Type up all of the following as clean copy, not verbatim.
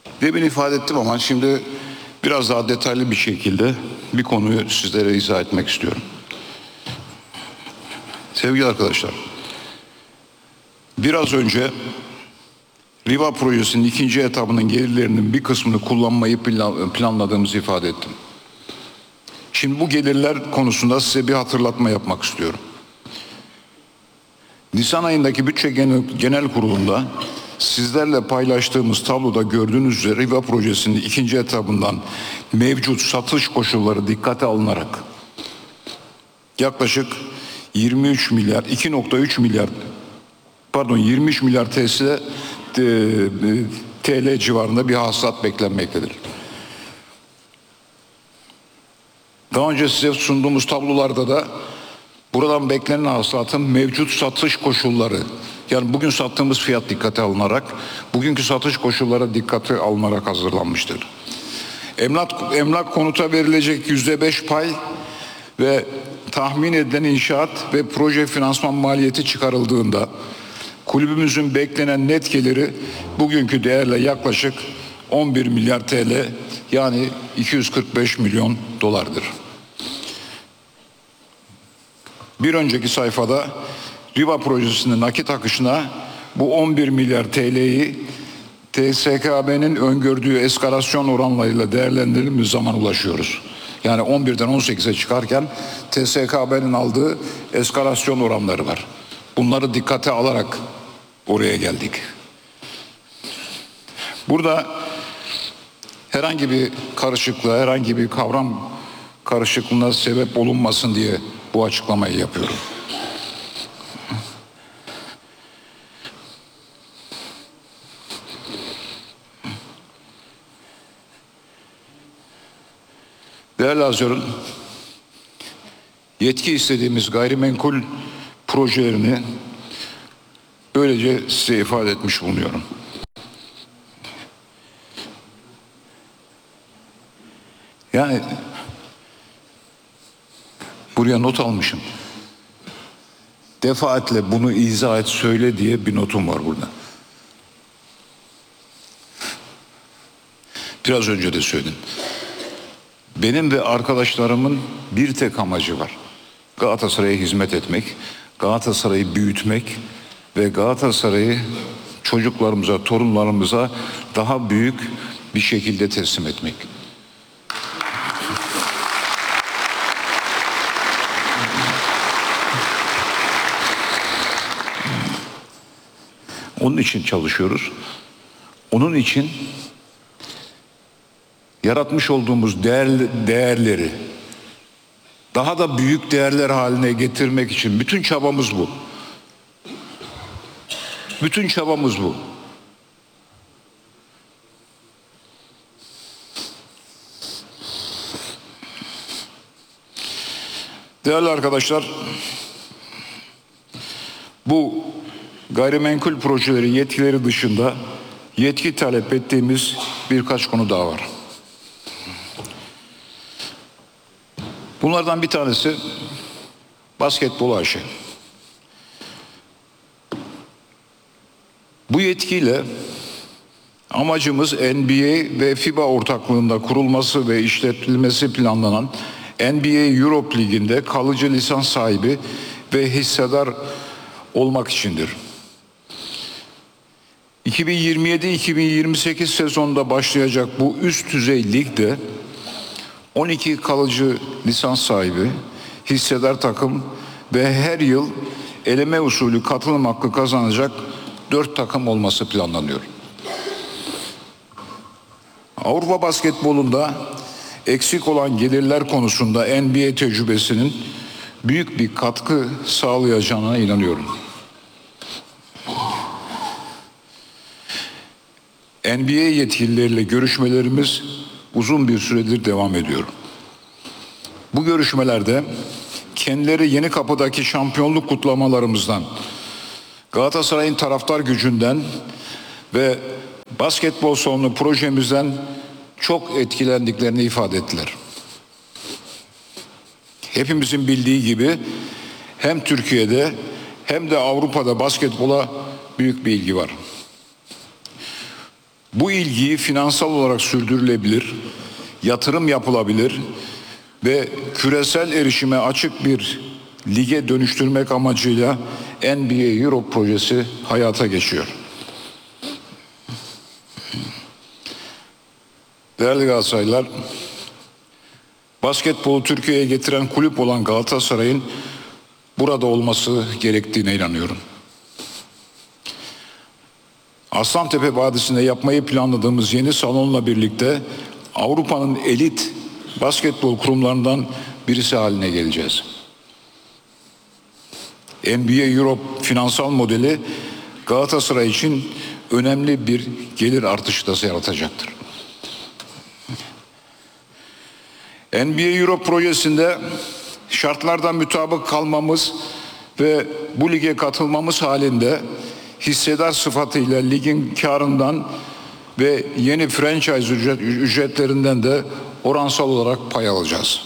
Demin ifade ettim ama şimdi biraz daha detaylı bir şekilde bir konuyu sizlere izah etmek istiyorum. Sevgili arkadaşlar, biraz önce Riva projesinin ikinci etabının gelirlerinin bir kısmını kullanmayı planladığımızı ifade ettim. Şimdi bu gelirler konusunda size bir hatırlatma yapmak istiyorum. Nisan ayındaki Bütçe Genel Kurulu'nda sizlerle paylaştığımız tabloda gördüğünüz üzere Riva projesinin ikinci etabından mevcut satış koşulları dikkate alınarak yaklaşık 23 milyar TL civarında bir hasılat beklenmektedir. Daha önce size sunduğumuz tablolarda da buradan beklenen hasılatın mevcut satış koşulları, yani bugün sattığımız fiyat dikkate alınarak, bugünkü satış koşullara dikkate alınarak hazırlanmıştır. Emlak konuta verilecek %5 pay ve tahmin edilen inşaat ve proje finansman maliyeti çıkarıldığında kulübümüzün beklenen net geliri bugünkü değerle yaklaşık 11 milyar TL, yani 245 milyon dolardır. Bir önceki sayfada Riva projesinin nakit akışına bu 11 milyar TL'yi TSKB'nin öngördüğü eskalasyon oranlarıyla değerlendirildiğimiz zaman ulaşıyoruz. Yani 11'den 18'e çıkarken TSKB'nin aldığı eskalasyon oranları var. Bunları dikkate alarak oraya geldik. Burada herhangi bir karışıklığa, herhangi bir kavram karışıklığına sebep olunmasın diye bu açıklamayı yapıyorum. Değerli Hazırın, yetki istediğimiz gayrimenkul projelerini böylece size ifade etmiş bulunuyorum. Yani buraya not almışım. Defaatle bunu izah et, söyle diye bir notum var burada. Biraz önce de söyledim. Benim ve arkadaşlarımın bir tek amacı var. Galatasaray'a hizmet etmek, Galatasaray'ı büyütmek ve Galatasaray'ı çocuklarımıza, torunlarımıza daha büyük bir şekilde teslim etmek. Onun için çalışıyoruz. Onun için yaratmış olduğumuz değerleri daha da büyük değerler haline getirmek için bütün çabamız bu. Bütün çabamız bu. Değerli arkadaşlar, bu gayrimenkul projeleri yetkileri dışında yetki talep ettiğimiz birkaç konu daha var. Bunlardan bir tanesi Basketbol AŞ. Bu yetkiyle amacımız NBA ve FIBA ortaklığında kurulması ve işletilmesi planlanan NBA Europe Ligi'nde kalıcı lisans sahibi ve hissedar olmak içindir. 2027-2028 sezonunda başlayacak bu üst düzey ligde 12 kalıcı lisans sahibi, hissedar takım ve her yıl eleme usulü katılım hakkı kazanacak 4 takım olması planlanıyor. Avrupa basketbolunda eksik olan gelirler konusunda NBA tecrübesinin büyük bir katkı sağlayacağına inanıyorum. NBA yetkilileriyle görüşmelerimiz uzun bir süredir devam ediyor. Bu görüşmelerde kendileri Yenikapı'daki şampiyonluk kutlamalarımızdan, Galatasaray'ın taraftar gücünden ve basketbol salonu projemizden çok etkilendiklerini ifade ettiler. Hepimizin bildiği gibi hem Türkiye'de hem de Avrupa'da basketbola büyük bir ilgi var. Bu ilgiyi finansal olarak sürdürülebilir, yatırım yapılabilir ve küresel erişime açık bir lige dönüştürmek amacıyla NBA Europe projesi hayata geçiyor. Değerli Galatasaraylılar, basketbolu Türkiye'ye getiren kulüp olan Galatasaray'ın burada olması gerektiğine inanıyorum. Aslantepe Vadisi'nde yapmayı planladığımız yeni salonla birlikte Avrupa'nın elit basketbol kurumlarından birisi haline geleceğiz. NBA Europe finansal modeli Galatasaray için önemli bir gelir artışı da yaratacaktır. NBA Europe projesinde şartlardan mutabık kalmamız ve bu lige katılmamız halinde hissedar sıfatıyla ligin karından ve yeni franchise ücretlerinden de oransal olarak pay alacağız.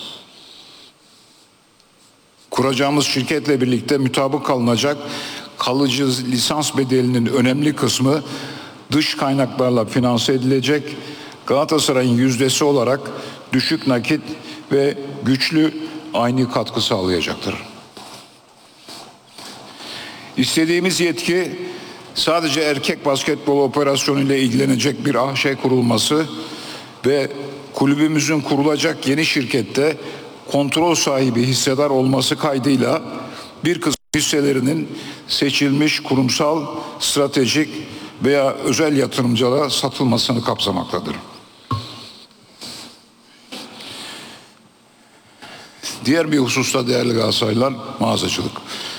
Kuracağımız şirketle birlikte mutabık kalınacak kalıcı lisans bedelinin önemli kısmı dış kaynaklarla finanse edilecek. Galatasaray'ın yüzdesi olarak düşük nakit ve güçlü aynı katkı sağlayacaktır. İstediğimiz yetki sadece erkek basketbol operasyonu ile ilgilenecek bir AŞ kurulması ve kulübümüzün kurulacak yeni şirkette kontrol sahibi hissedar olması kaydıyla bir kısım hisselerinin seçilmiş kurumsal, stratejik veya özel yatırımcılara satılmasını kapsamaktadır. Diğer bir hususta değerli Galatasaraylılar, mağazacılık.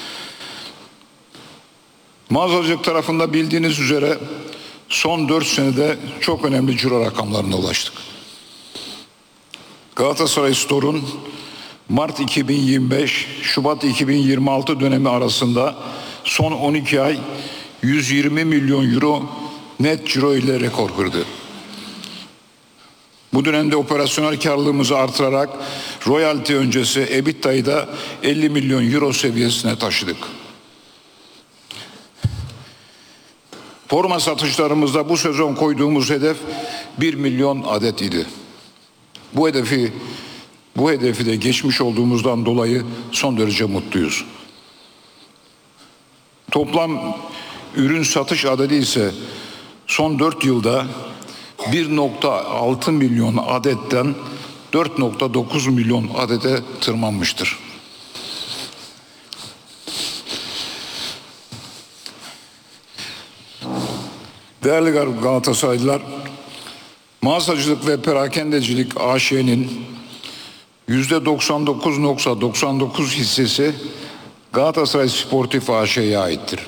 Mağazacılık tarafında bildiğiniz üzere son 4 senede çok önemli ciro rakamlarına ulaştık. Galatasaray Store'un Mart 2025, Şubat 2026 dönemi arasında son 12 ay 120 milyon euro net ciro ile rekor kırdı. Bu dönemde operasyonel karlılığımızı artırarak royalty öncesi EBITDA'yı da 50 milyon euro seviyesine taşıdık. Forma satışlarımızda bu sezon koyduğumuz hedef 1 milyon adet idi. Bu hedefi de geçmiş olduğumuzdan dolayı son derece mutluyuz. Toplam ürün satış adedi ise son 4 yılda 1.6 milyon adetten 4.9 milyon adete tırmanmıştır. Değerli Galatasaraylılar, mağazacılık ve perakendecilik AŞ'nin %99.99 hissesi Galatasaray Sportif AŞ'ye aittir.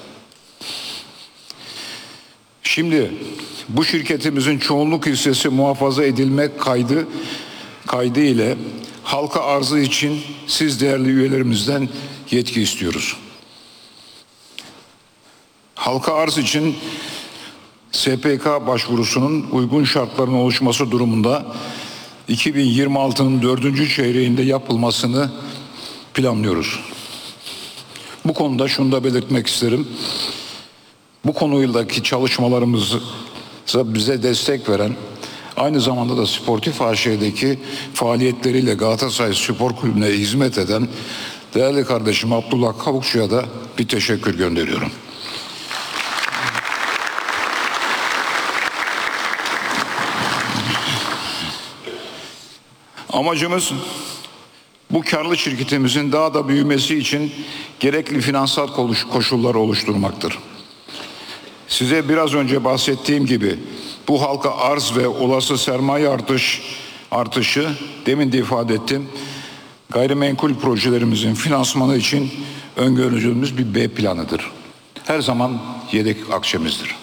Şimdi bu şirketimizin çoğunluk hissesi muhafaza edilmek kaydı ile halka arzı için siz değerli üyelerimizden yetki istiyoruz. Halka arz için SPK başvurusunun uygun şartların oluşması durumunda 2026'nın 4. çeyreğinde yapılmasını planlıyoruz. Bu konuda şunu da belirtmek isterim. Bu konudaki çalışmalarımızı bize destek veren, aynı zamanda da Sportif AŞ'deki faaliyetleriyle Galatasaray Spor Kulübü'ne hizmet eden değerli kardeşim Abdullah Kavukçu'ya da bir teşekkür gönderiyorum. Amacımız bu karlı şirketimizin daha da büyümesi için gerekli finansal koşulları oluşturmaktır. Size biraz önce bahsettiğim gibi bu halka arz ve olası sermaye artışı demin de ifade ettim. Gayrimenkul projelerimizin finansmanı için öngöreceğimiz bir B planıdır. Her zaman yedek akçemizdir.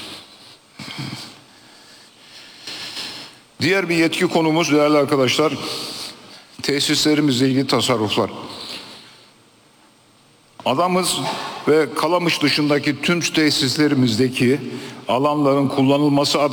Diğer bir yetki konumuz değerli arkadaşlar, tesislerimizle ilgili tasarruflar. Adamız ve Kalamış dışındaki tüm tesislerimizdeki alanların kullanılması